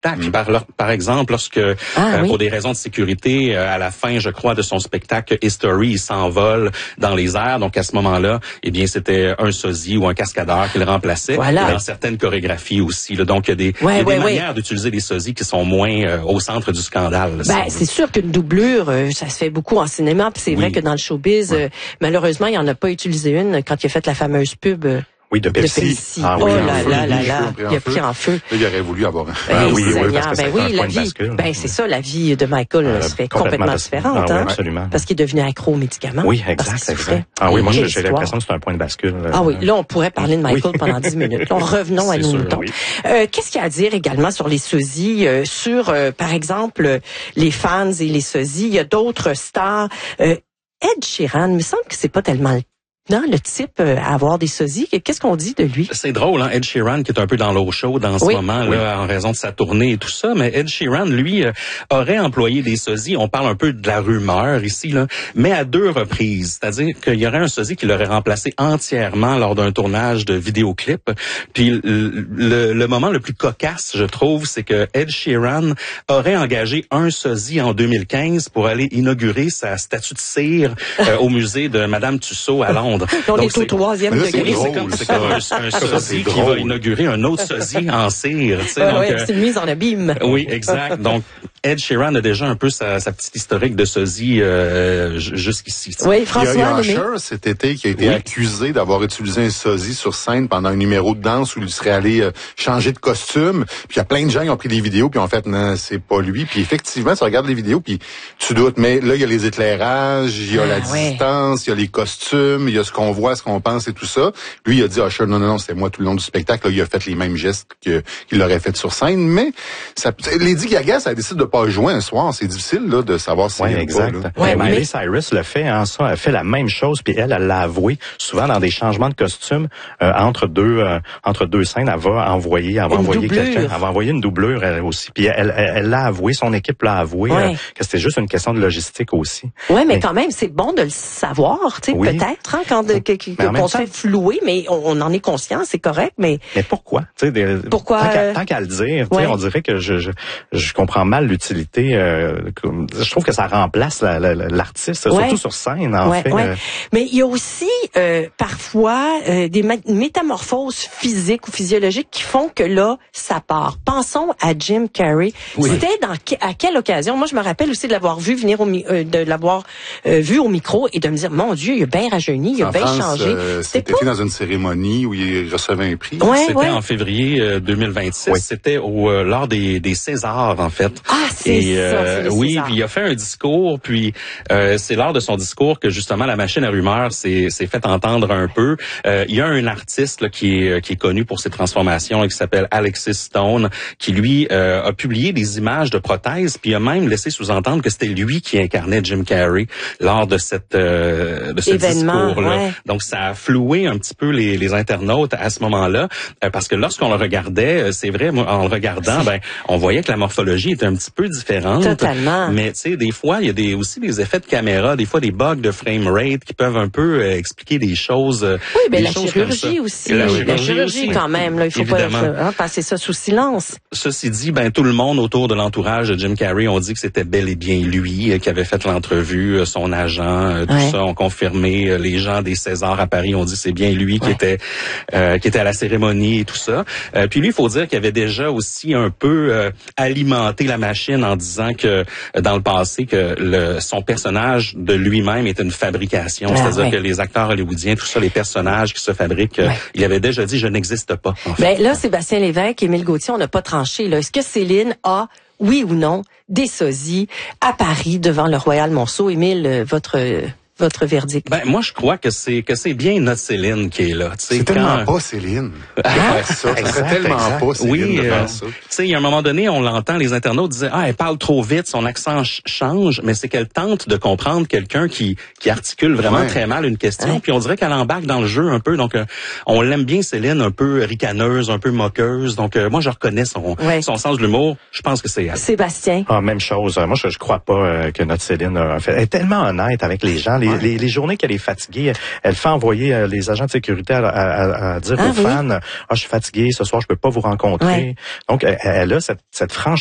Par exemple, lorsque, pour des raisons de sécurité, à la fin, je crois, de son spectacle History, il s'envole dans les airs. Donc, à ce moment-là, eh bien, c'était un sosie ou un cascadeur qui le remplaçait. Voilà. Dans certaines chorégraphies aussi. Là. Donc, il y a des manières d'utiliser les sosies qui sont moins au centre du scandale. Là, c'est sûr qu'une doublure, ça se fait beaucoup en cinéma. Puis c'est vrai que dans le showbiz, malheureusement, il n'y en a pas utilisé une quand il a fait la fameuse pub. Oui, de Pepsi. Ah, oui, il a pris en feu. Il aurait voulu avoir un. La vie. C'est ça, la vie de Michael serait complètement différente. Absolument. Parce qu'il est devenu accro aux médicaments. Oui, exact. Moi, j'ai l'impression que c'est un point de bascule. Là, on pourrait parler de Michael pendant 10 minutes. Là, revenons à nos moutons. Qu'est-ce qu'il y a à dire également sur les sosies, sur, par exemple, les fans et les sosies? Il y a d'autres stars. Ed Sheeran, il me semble que c'est pas tellement le type à avoir des sosies. Qu'est-ce qu'on dit de lui? C'est drôle, hein? Ed Sheeran, qui est un peu dans l'eau chaude en ce moment, là, en raison de sa tournée et tout ça, mais Ed Sheeran, lui, aurait employé des sosies. On parle un peu de la rumeur ici, là, mais à 2 reprises. C'est-à-dire qu'il y aurait un sosie qui l'aurait remplacé entièrement lors d'un tournage de vidéoclip. Puis le moment le plus cocasse, je trouve, c'est que Ed Sheeran aurait engagé un sosie en 2015 pour aller inaugurer sa statue de cire au musée de Madame Tussaud à Londres. On est au 3e degré. C'est comme un sosie qui va inaugurer un autre sosie en cire. C'est une mise en abîme. Oui, exact. Donc, Ed Sheeran a déjà un peu sa petite historique de sosie jusqu'ici. Oui, François. Il y a Usher cet été qui a été accusé d'avoir utilisé un sosie sur scène pendant un numéro de danse où il serait allé changer de costume. Puis il y a plein de gens qui ont pris des vidéos puis en fait non, c'est pas lui. Puis effectivement, tu regardes les vidéos puis tu doutes. Mais là, il y a les éclairages, il y a la distance, il y a les costumes, il y a ce qu'on voit, ce qu'on pense et tout ça. Lui, il a dit Usher, non, c'était moi tout le long du spectacle. Là, il a fait les mêmes gestes qu'il aurait fait sur scène. Mais Lady Gaga, ça décide de pas jouer un soir. C'est difficile là de savoir si exact. Miley Cyrus le fait, hein, ça, elle fait la même chose, puis elle l'a avoué souvent dans des changements de costume entre deux scènes, elle va envoyer quelqu'un, elle va envoyer une doublure elle aussi, puis elle l'a avoué, son équipe l'a avoué que c'était juste une question de logistique aussi. Ouais, mais quand même c'est bon de le savoir, tu sais, peut-être quand qu'on se fait flouer, mais on en est conscient, c'est correct, mais pourquoi, tu sais, pourquoi tant qu'à le dire, tu sais, on dirait que je comprends mal l'utilité. Je trouve que ça remplace l'artiste, surtout sur scène, en fait. Mais il y a aussi parfois des métamorphoses physiques ou physiologiques qui font que là, ça part. Pensons à Jim Carrey. C'était à quelle occasion? Moi, je me rappelle aussi de l'avoir vu venir vu au micro et de me dire, mon Dieu, il a bien rajeuni, il a bien changé. C'était dans une cérémonie où il recevait un prix. C'était en février 2026. C'était lors des Césars, en fait. Ah, c'est ça. Puis il a fait un discours, puis c'est lors de son discours que justement la machine à rumeurs s'est fait entendre un peu. Il y a un artiste là, qui est connu pour ses transformations, qui s'appelle Alexis Stone, qui lui a publié des images de prothèses, puis a même laissé sous-entendre que c'était lui qui incarnait Jim Carrey lors de ce discours-là. Donc ça a floué un petit peu les internautes à ce moment-là, parce que lorsqu'on le regardait, c'est vrai, moi, en le regardant, on voyait que la morphologie était un petit peu différente. Totalement. Mais tu sais, des fois, il y a aussi des effets de caméra, des fois des bugs de frame rate qui peuvent un peu expliquer des choses. Oui, mais la chirurgie aussi. La chirurgie quand même, là, il faut pas passer ça sous silence. Ceci dit, tout le monde autour de l'entourage de Jim Carrey ont dit que c'était bel et bien lui qui avait fait l'entrevue, son agent, tout ça ont confirmé. Les gens des Césars à Paris ont dit que c'est bien lui qui était à la cérémonie et tout ça. Puis lui, il faut dire qu'il avait déjà aussi un peu alimenté la machine en disant que dans le passé que son personnage de lui-même était une fabrication, c'est-à-dire que les acteurs hollywoodiens, tout ça, les personnages qui se fabriquent, il avait déjà dit je n'existe pas. En fait. Là, Sébastien Lévesque, Émile Gauthier, on n'a pas tranché. Là, est-ce que Céline a, oui ou non, des sosies à Paris devant le Royal Monceau? Émile, votre verdict? Moi, je crois que c'est bien notre Céline qui est là. C'est tellement pas Céline. C'est tellement pas Céline. Oui, tu sais, il y a un moment donné, on l'entend, les internautes disaient, elle parle trop vite, son accent change, mais c'est qu'elle tente de comprendre quelqu'un qui articule vraiment très mal une question, puis on dirait qu'elle embarque dans le jeu un peu, donc on l'aime bien Céline, un peu ricaneuse, un peu moqueuse, donc moi je reconnais son sens de l'humour, je pense que c'est elle. Sébastien? Même chose, moi je crois pas que notre Céline elle est tellement honnête avec les gens, les journées qu'elle est fatiguée, elle fait envoyer les agents de sécurité à dire aux fans, je suis fatiguée, ce soir je peux pas vous rencontrer. Donc elle a cette franchise